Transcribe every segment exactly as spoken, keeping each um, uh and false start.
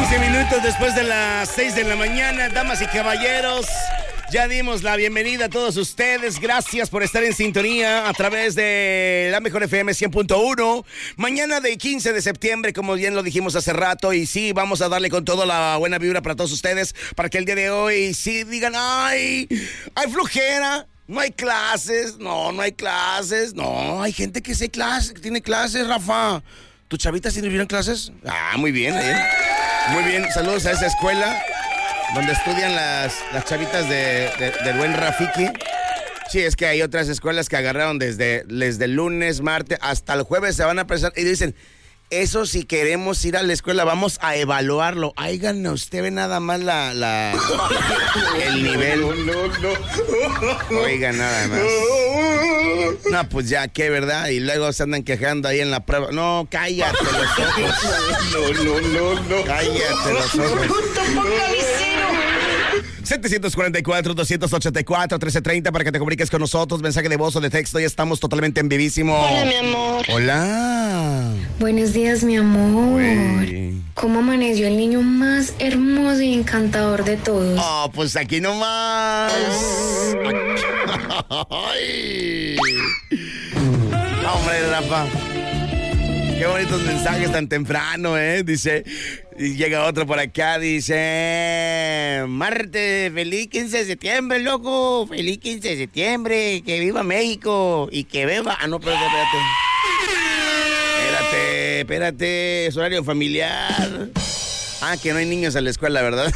quince minutos después de las seis de la mañana, damas y caballeros. Ya dimos la bienvenida a todos ustedes. Gracias por estar en sintonía a través de la Mejor F M cien punto uno. Mañana de quince de septiembre, como bien lo dijimos hace rato. Y sí, vamos a darle con toda la buena vibra para todos ustedes. Para que el día de hoy sí digan, ay, hay flojera. No hay clases. No, no hay clases. No, hay gente que sí clase, que tiene clases, Rafa. ¿Tu chavita sí tuvieron clases? Ah, muy bien, ¿eh? Muy bien. Saludos a esa escuela donde estudian las, las chavitas de, de, del buen Rafiki. Sí, es que hay otras escuelas que agarraron desde, desde el lunes, martes, hasta el jueves se van a presentar y dicen, eso si queremos ir a la escuela, vamos a evaluarlo. Aigan, usted ve nada más la, la el nivel. No, no, no. Oiga, nada más. No, pues ya, ¿qué, verdad? Y luego se andan quejando ahí en la prueba. No, cállate los ojos. No, no, no, no. Cállate los ojos. setecientos cuarenta y cuatro, doscientos ochenta y cuatro, trece treinta para que te comuniques con nosotros. Mensaje de voz o de texto. Ya estamos totalmente en vivísimo. Hola, mi amor. Hola. Buenos días, mi amor. Uy. ¿Cómo amaneció el niño más hermoso y encantador de todos? Oh, pues aquí nomás. Ay. Hombre, Rafa. Qué bonitos mensajes tan temprano, ¿eh? Dice, y llega otro por acá, dice, Marte, feliz quince de septiembre, loco, feliz quince de septiembre, que viva México y que beba. Ah, no, pero espérate. Espérate, espérate, es horario familiar. Ah, que no hay niños en la escuela, ¿verdad?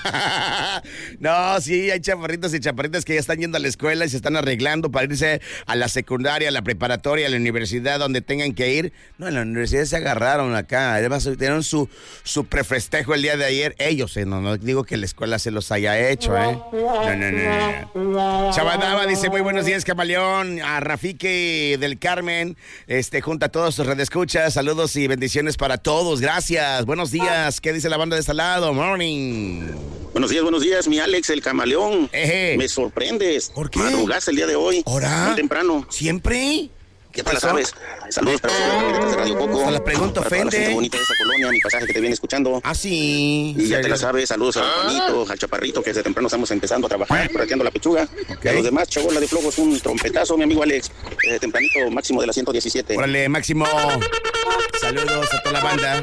No, sí, hay chaparritos y chaparritas que ya están yendo a la escuela y se están arreglando para irse a la secundaria, a la preparatoria, a la universidad, donde tengan que ir. No, en la universidad se agarraron acá. Además, tuvieron su, su prefestejo el día de ayer. Ellos, eh, no, no digo que la escuela se los haya hecho, ¿eh? No, no, no, no. Chavadaba dice, muy buenos días, camaleón. A Rafiki del Carmen, este, junto a todos sus redescuchas. Saludos y bendiciones para todos. Gracias. Buenos días. ¿Qué dice la banda de este lado? Morning. Buenos días, buenos días, mi Alex, el camaleón. Eje. Me sorprendes. ¿Por qué? Madrugaste el día de hoy. ¿Hora? Muy temprano. ¿Siempre? ¿Qué Te la pasó? sabes. Saludos para de Radio Coco. Hasta la pregunta para toda la ofende. gente bonita de esa colonia, mi pasaje que te viene escuchando. Ah, sí. Y ya Sí, te la sabes, saludos a Juanito, al Chaparrito, que desde temprano estamos empezando a trabajar, correteando la pechuga. Ok. Y a los demás, Chabola de Flojos, un trompetazo, mi amigo Alex, desde tempranito, máximo de la ciento diecisiete. Órale, Máximo. Saludos a toda la banda.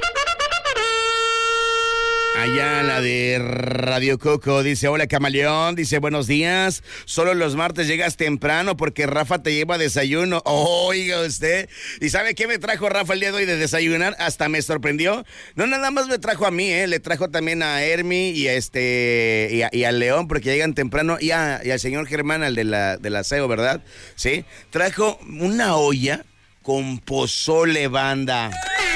Allá la de Radio Coco dice, hola camaleón, dice buenos días, solo los martes llegas temprano porque Rafa te lleva desayuno. Oiga usted, ¿y sabe qué me trajo Rafa el día de hoy de desayunar? Hasta me sorprendió. No nada más me trajo a mí, eh, le trajo también a Hermi y a este y a, y a León porque llegan temprano y, a, y al señor Germán, al de la del aseo, ¿verdad? Sí, trajo una olla con pozole, banda.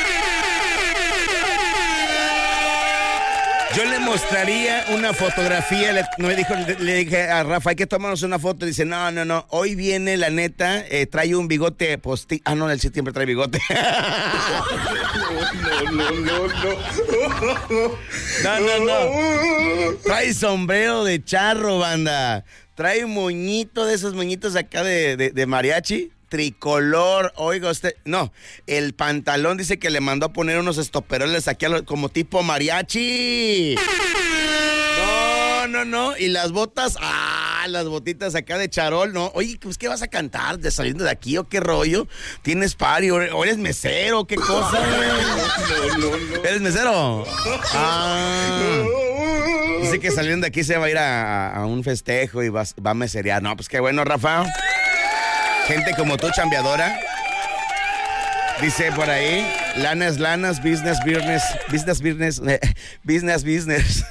Yo le mostraría una fotografía, le, no me dijo, le, le dije a Rafa, hay que tomarnos una foto. Dice, no, no, no, hoy viene la neta, eh, trae un bigote posti... Ah, no, él sí siempre trae bigote. No, no, no, no. No, no, no. Trae sombrero de charro, banda. Trae un moñito de esos moñitos acá de, de, de mariachi. Tricolor, oiga usted, no, el pantalón dice que le mandó a poner unos estoperoles aquí a lo, como tipo mariachi. No, no, no, y las botas, ah, las botitas acá de charol, no, oye, pues ¿qué vas a cantar? ¿De saliendo de aquí o qué rollo? ¿Tienes party o eres mesero? ¿Qué cosa? No, no, no. ¿Eres mesero? Ah. Dice que saliendo de aquí se va a ir a, a un festejo y va, va a meserear. No, pues qué bueno, Rafa. Gente como tú, chambeadora. Dice por ahí, lanas, lanas, business, business, business, business, eh, business, business.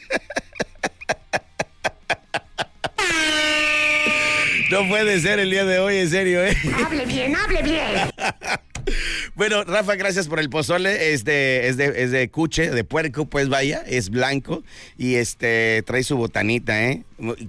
No puede ser el día de hoy, en serio, ¿eh? Hable bien, hable bien. Bueno, Rafa, gracias por el pozole. Es de, es de, es de cuche, de puerco, pues vaya, es blanco y este trae su botanita, ¿eh?